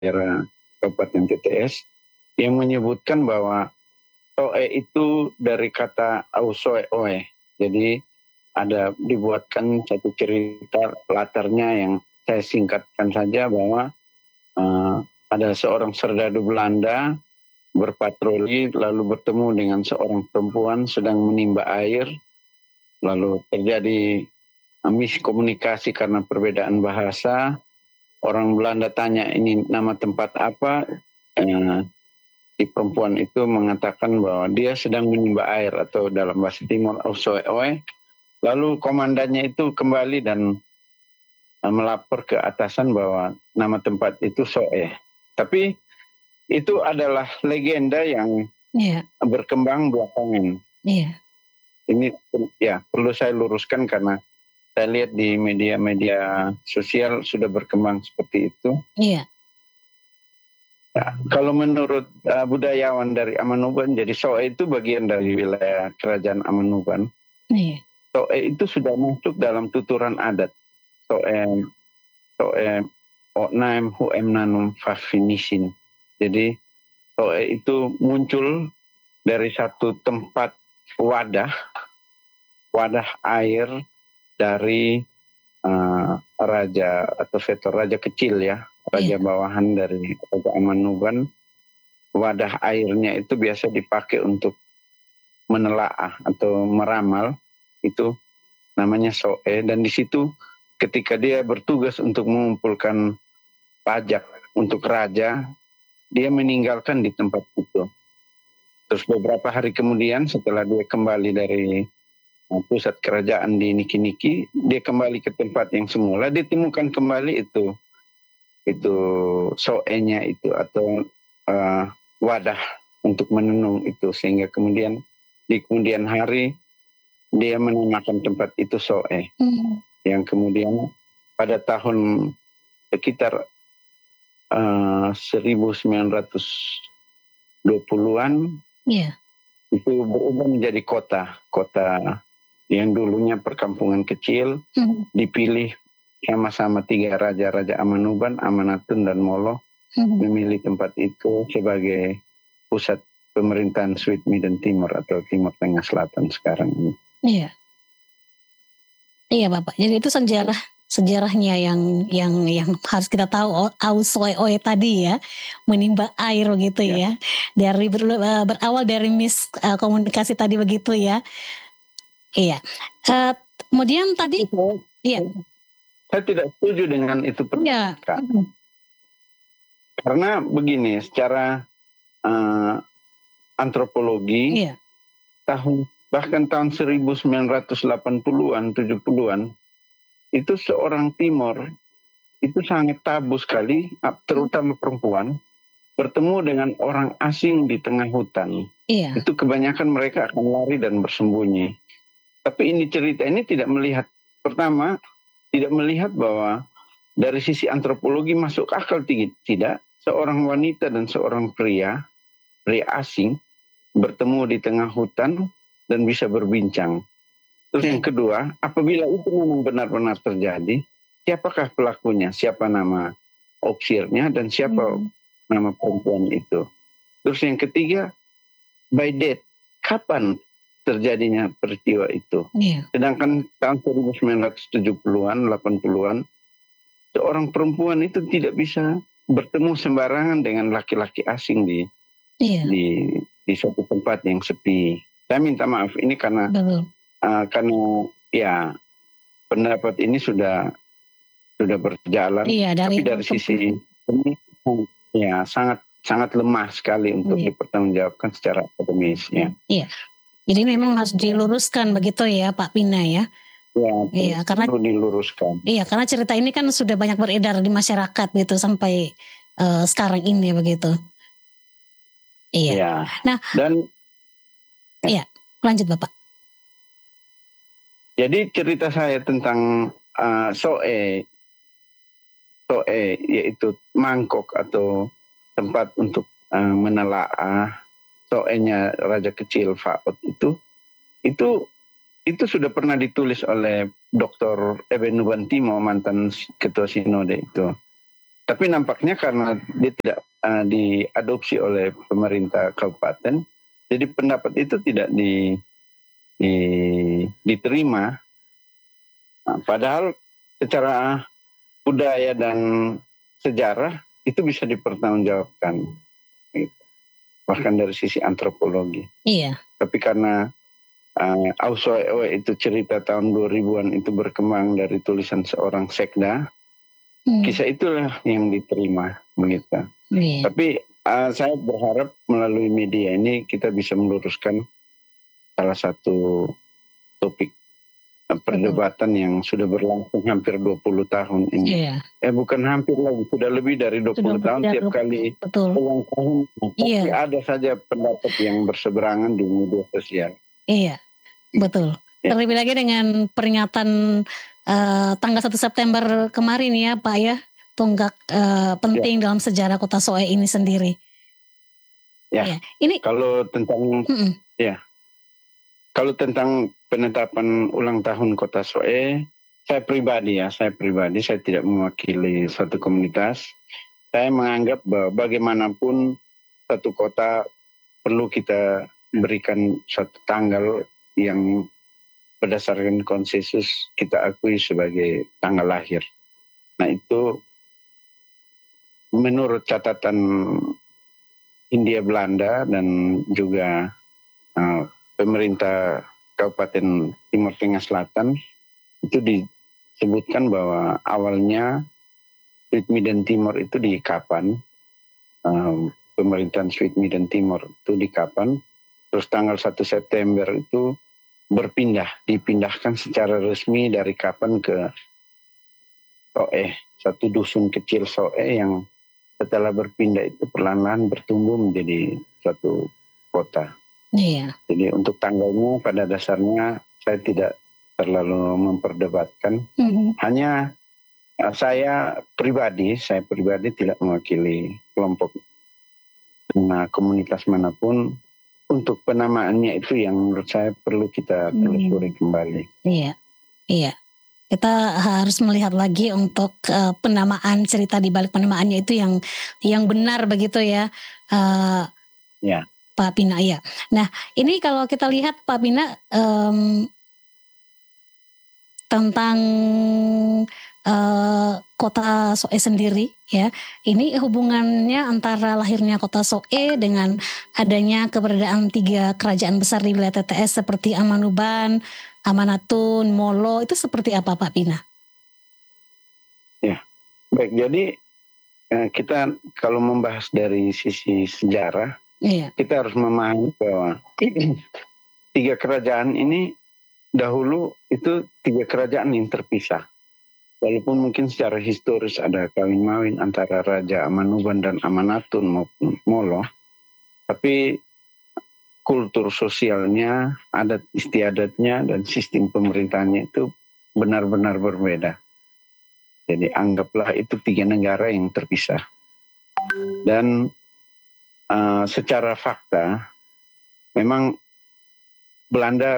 daerah Kabupaten TTS yang menyebutkan bahwa soe itu dari kata ausoe oe. Jadi ada dibuatkan satu cerita latarnya yang saya singkatkan saja bahwa ada seorang serdadu Belanda berpatroli lalu bertemu dengan seorang perempuan sedang menimba air, lalu terjadi miskomunikasi karena perbedaan bahasa. Orang Belanda tanya ini nama tempat apa, si perempuan itu mengatakan bahwa dia sedang menimba air atau dalam bahasa Timur ausoe. Lalu komandannya itu kembali dan melapor ke atasan bahwa nama tempat itu Soe. Tapi itu adalah legenda yang berkembang belakangan. Ini ya perlu saya luruskan karena saya lihat di media-media sosial sudah berkembang seperti itu. Nah, kalau menurut budayawan dari Amanuban, jadi Soe itu bagian dari wilayah kerajaan Amanuban. Soe itu sudah masuk dalam tuturan adat. Soe Onaim Huem Nanum Fafinisin. Jadi Soe itu muncul dari satu tempat wadah air dari raja atau vetor raja kecil ya, raja bawahan dari Raja Amanuban. Wadah airnya itu biasa dipakai untuk menelaah atau meramal, itu namanya Soe. Dan di situ ketika dia bertugas untuk mengumpulkan pajak untuk raja, dia meninggalkan di tempat itu. Terus beberapa hari kemudian setelah dia kembali dari pusat kerajaan di Niki-Niki, dia kembali ke tempat yang semula, ditemukan kembali itu Soe-nya itu atau wadah untuk menenung itu, sehingga kemudian di kemudian hari dia menamakan tempat itu Soe. Yang kemudian pada tahun sekitar 1920-an itu berubah menjadi kota yang dulunya perkampungan kecil, dipilih sama-sama 3 raja Amanuban, Amanatun dan Molo, memilih tempat itu sebagai pusat pemerintahan Sweet Midden Timur atau Timur Tengah Selatan sekarang ini. Iya Bapak, jadi itu sejarahnya yang harus kita tahu. Ausoe tadi ya, menimba air begitu ya. Dari berawal dari miskomunikasi tadi begitu ya. Iya. Kemudian tadi saya tidak setuju dengan itu karena begini, secara antropologi bahkan tahun 1980-an 70-an itu seorang Timor itu sangat tabu sekali, terutama perempuan, bertemu dengan orang asing di tengah hutan. Itu kebanyakan mereka akan lari dan bersembunyi. Tapi cerita ini tidak melihat, pertama tidak melihat bahwa dari sisi antropologi masuk akal tidak seorang wanita dan seorang pria asing bertemu di tengah hutan dan bisa berbincang. Terus yang kedua, apabila itu memang benar-benar terjadi, siapakah pelakunya, siapa nama opsirnya, dan siapa nama perempuan itu. Terus yang ketiga, by date, kapan terjadinya peristiwa itu. Sedangkan tahun 1970-an, 80-an, seorang perempuan itu tidak bisa bertemu sembarangan dengan laki-laki asing di suatu tempat yang sepi. Saya minta maaf ini karena ya pendapat ini sudah berjalan, tapi dari sisi ini ya sangat lemah sekali untuk dipertanggungjawabkan secara akademis ya. Jadi memang harus diluruskan begitu ya Pak Pina ya. Karena perlu diluruskan. Karena cerita ini kan sudah banyak beredar di masyarakat gitu sampai sekarang ini begitu. Nah, dan lanjut Bapak. Jadi cerita saya tentang Soe yaitu mangkok atau tempat untuk menelaah Soe-nya Raja Kecil Faot itu sudah pernah ditulis oleh Dr. Eben Nubantimo, mantan ketua sinode itu. Tapi nampaknya karena dia tidak diadopsi oleh pemerintah kabupaten, jadi pendapat itu tidak diterima. Nah, padahal secara budaya dan sejarah itu bisa dipertanggungjawabkan, gitu. Bahkan dari sisi antropologi. Iya. Tapi karena Ausoe itu cerita tahun 2000-an itu berkembang dari tulisan seorang sekda, kisah itulah yang diterima begitu. Iya. Tapi saya berharap melalui media ini kita bisa meluruskan salah satu topik perdebatan yang sudah berlangsung hampir 20 tahun ini. Iya. Bukan hampir lagi, sudah lebih dari 20 tahun tiap kali ulang tahun. Pasti ada saja pendapat yang berseberangan di media sosial. Iya, betul. Terlebih lagi dengan peringatan tanggal 1 September kemarin ya Pak ya, tonggak penting dalam sejarah Kota Soe ini sendiri. Ya, ini kalau tentang kalau tentang penetapan ulang tahun Kota Soe, saya pribadi saya tidak mewakili suatu komunitas. Saya menganggap bahwa bagaimanapun satu kota perlu kita berikan suatu tanggal yang berdasarkan konsensus kita akui sebagai tanggal lahir. Nah itu menurut catatan Hindia Belanda dan juga pemerintah Kabupaten Timur Tengah Selatan itu disebutkan bahwa awalnya Sweet Midden Timur itu di Kapan, pemerintahan Sweet Midden Timur itu di Kapan, terus tanggal 1 September itu dipindahkan secara resmi dari Kapan ke Soe, satu dusun kecil Soe yang setelah berpindah itu perlahan-lahan bertumbuh menjadi suatu kota. Iya. Jadi untuk tanggalnya pada dasarnya saya tidak terlalu memperdebatkan. Hanya saya pribadi tidak mewakili kelompok komunitas manapun. Untuk penamaannya itu yang menurut saya perlu kita telusuri kembali. Iya. Kita harus melihat lagi untuk penamaan, cerita di balik penamaannya itu yang benar begitu ya. Ya. Pak Pina, ya. Nah, ini kalau kita lihat Pak Pina tentang Kota Soe sendiri ya, ini hubungannya antara lahirnya Kota Soe dengan adanya keberadaan 3 kerajaan besar di wilayah TTS seperti Amanuban, Amanatun, Molo, itu seperti apa Pak Pina? Ya, baik. Jadi kita kalau membahas dari sisi sejarah, kita harus memahami bahwa 3 kerajaan ini dahulu itu 3 kerajaan yang terpisah. Walaupun mungkin secara historis ada kawin-mawin antara Raja Amanuban dan Amanatun maupun Molo, tapi kultur sosialnya, adat istiadatnya, dan sistem pemerintahannya itu benar-benar berbeda. Jadi anggaplah itu 3 negara yang terpisah. Dan secara fakta, memang Belanda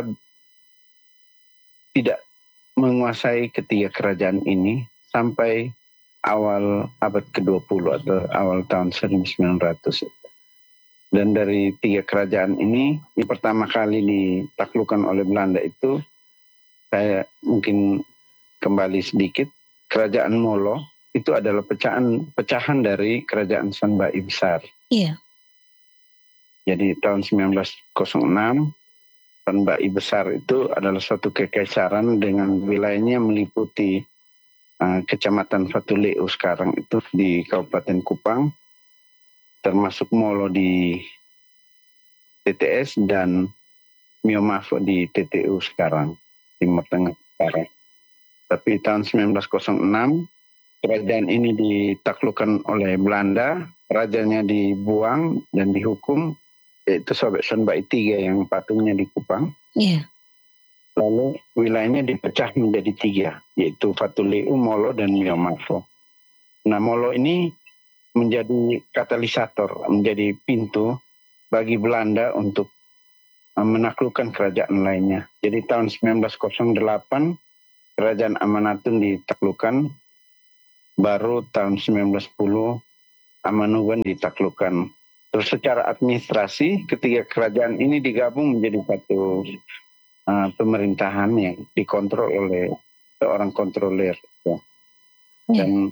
tidak menguasai ketiga kerajaan ini sampai awal abad ke-20 atau awal tahun 1900. Dan dari 3 kerajaan ini, yang pertama kali ditaklukkan oleh Belanda itu, saya mungkin kembali sedikit, Kerajaan Molo itu adalah pecahan dari Kerajaan Sanbai Besar. Iya. Jadi tahun 1906, Sanbai Besar itu adalah suatu kekaisaran dengan wilayahnya meliputi Kecamatan Fatuleu sekarang itu di Kabupaten Kupang, termasuk Molo di TTS dan Miomafo di TTU sekarang, Timur Tengah sekarang. Tapi tahun 1906, kerajaan ini ditaklukkan oleh Belanda, rajanya dibuang dan dihukum, yaitu Sanbai III yang patungnya di Kupang. Iya. Lalu wilayahnya dipecah menjadi 3, yaitu Fatuleu, Molo, dan Miomafo. Nah, Molo ini menjadi katalisator, menjadi pintu bagi Belanda untuk menaklukkan kerajaan lainnya. Jadi tahun 1908, Kerajaan Amanatun ditaklukkan baru tahun 1910 Amanuban ditaklukkan. Terus secara administrasi ketiga kerajaan ini digabung menjadi satu pemerintahan yang dikontrol oleh seorang kontroler. Ya. Dan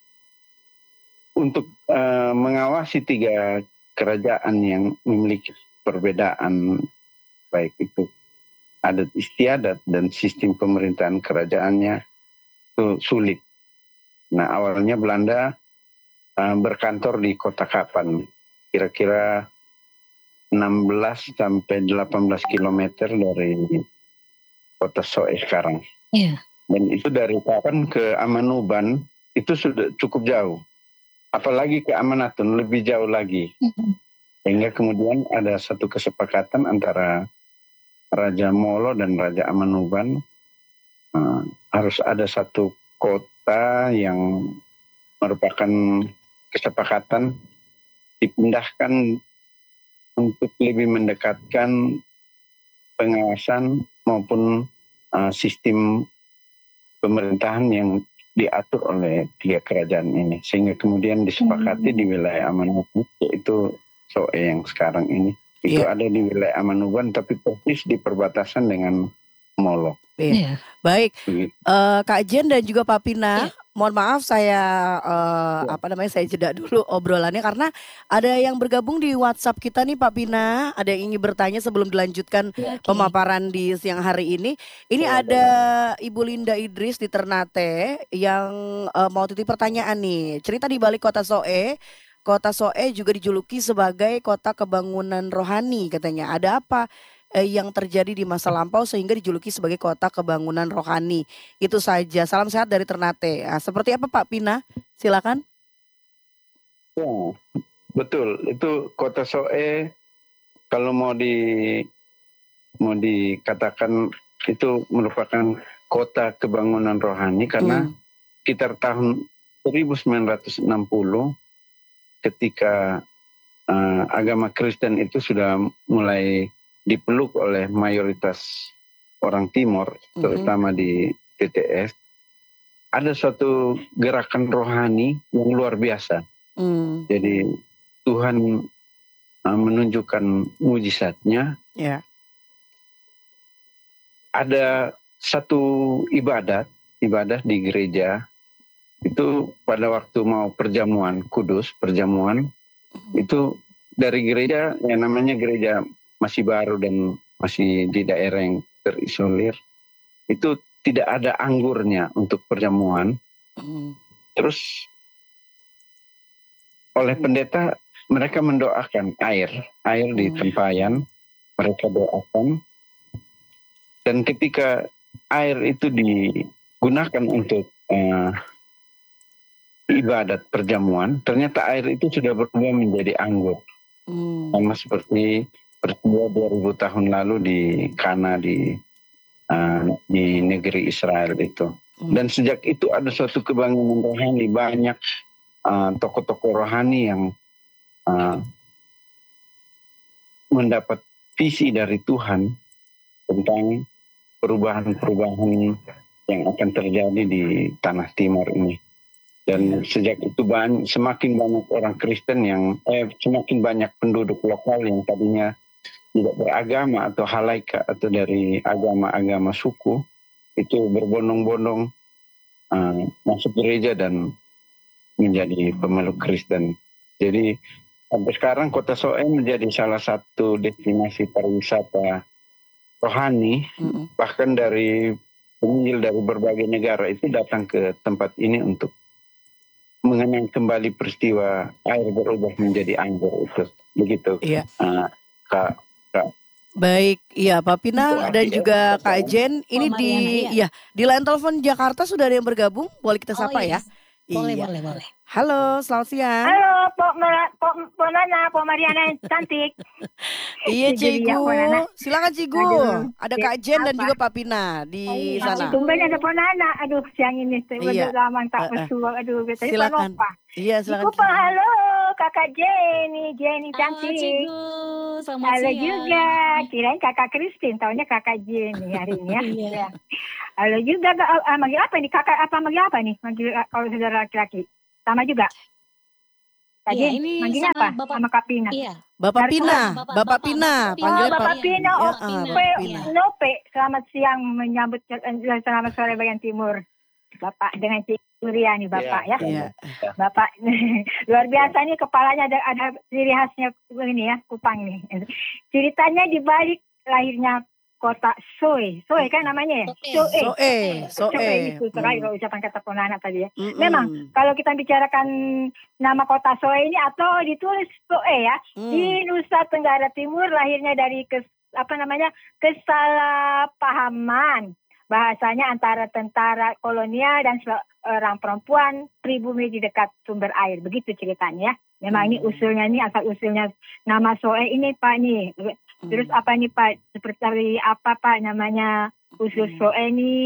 untuk mengawasi tiga kerajaan yang memiliki perbedaan, baik itu adat istiadat dan sistem pemerintahan kerajaannya, itu sulit. Nah, awalnya Belanda berkantor di Kota Kapan, kira-kira 16 sampai 18 kilometer dari Kota Soe sekarang. Dan itu dari Kapan ke Amanuban itu sudah cukup jauh. Apalagi ke Amanatun lebih jauh lagi. Sehingga kemudian ada satu kesepakatan antara Raja Molo dan Raja Amanuban, harus ada satu kota yang merupakan kesepakatan dipindahkan untuk lebih mendekatkan pengawasan maupun sistem pemerintahan yang diatur oleh tiga kerajaan ini, sehingga kemudian disepakati di wilayah Amanuban, yaitu Soe yang sekarang ini. Itu ada di wilayah Amanuban tapi persis di perbatasan dengan Molo. Baik, Kak Jen dan juga Pak Pina, mohon maaf saya saya jeda dulu obrolannya karena ada yang bergabung di WhatsApp kita nih Pak Pina, ada yang ingin bertanya sebelum dilanjutkan pemaparan di siang hari ini. Ini ada Ibu Linda Idris di Ternate yang mau titip pertanyaan nih. Cerita di balik Kota Soe. Kota Soe juga dijuluki sebagai kota kebangunan rohani katanya. Ada apa yang terjadi di masa lampau sehingga dijuluki sebagai kota kebangunan rohani? Itu saja. Salam sehat dari Ternate. Nah, seperti apa Pak Pina? Silakan. Ya, betul. Itu Kota Soe kalau mau dikatakan itu merupakan kota kebangunan rohani karena sekitar tahun 1960 ketika agama Kristen itu sudah mulai dipeluk oleh mayoritas orang Timor, terutama di TTS, ada suatu gerakan rohani yang luar biasa. Jadi Tuhan menunjukkan mujizatnya. Ada satu ibadah di gereja itu pada waktu mau perjamuan kudus, itu dari gereja yang namanya gereja masih baru dan masih di daerah yang terisolir, itu tidak ada anggurnya untuk perjamuan. Terus oleh pendeta mereka mendoakan air di tempayan, mereka doakan, dan ketika air itu digunakan untuk ibadat perjamuan, ternyata air itu sudah berubah menjadi anggur. Sama seperti peristiwa 2000 tahun lalu di Kana di negeri Israel itu. Dan sejak itu ada suatu kebangunan rohani, banyak tokoh-tokoh rohani yang mendapat visi dari Tuhan tentang perubahan-perubahan yang akan terjadi di tanah Timor ini. Dan sejak itu semakin banyak orang Kristen semakin banyak penduduk lokal yang tadinya tidak beragama atau halaika atau dari agama-agama suku, itu berbondong-bondong masuk gereja dan menjadi pemeluk Kristen. Jadi sampai sekarang Kota Soe menjadi salah satu destinasi pariwisata rohani, bahkan dari penginjil dari berbagai negara itu datang ke tempat ini untuk mengenang kembali peristiwa air berubah menjadi anggur itu. Begitu. Kak. Baik, Pak Pina dan juga Kak Jen, ini di line telepon Jakarta sudah ada yang bergabung, boleh kita sapa ya? Boleh. Halo, selamat siang. Halo, Po Nana, Po Mariana yang cantik. Iya, Cigu. Silakan Cigu. Ada Kak Jen dan juga Pak Pina di sana. Tumben ada Po Nana. Aduh, siang ini udah lama tak bersua. Aduh, silakan. Iya, silakan. Halo, Kakak Jenny cantik. Cigu, selamat halo siang. Juga. Kirain Kakak Christine, taunya Kakak Jenny hari ini ya. Ada juga manggil apa nih? Kakak apa manggil apa nih? Manggil kalau saudara laki-laki. Sama juga. Tadi Iya, ini manggilnya sama apa? Bapak. Sama Kak Pina. Iya. Bapak Dari Pina, Bapak- Bapak Bapak- Pina, Bapak Pina. panggil Bapak Pina, Ya, Bapak Pina. Pina. Nope, selamat siang menyambut selamat sore bagian timur. Bapak dengan Cik Surya nih Bapak ya. Iya. Bapak luar biasa nih kepalanya ada ciri khasnya ini ya, Kupang nih. Ceritanya di balik lahirnya kota Soe kan namanya ya? Soe. Itu sekali kalau ucapan kata Ponana tadi ya. Mm-mm. Memang kalau kita bicarakan nama kota Soe ini atau ditulis Soe ya, di Nusa Tenggara Timur lahirnya dari kesalahpahaman bahasanya antara tentara kolonial dan seorang perempuan pribumi di dekat sumber air. Begitu ceritanya ya. Memang ini usulnya nih, asal usulnya nama Soe ini Pak nih. Terus apa nih Pak? Seperti apa Pak namanya usul Soe ini?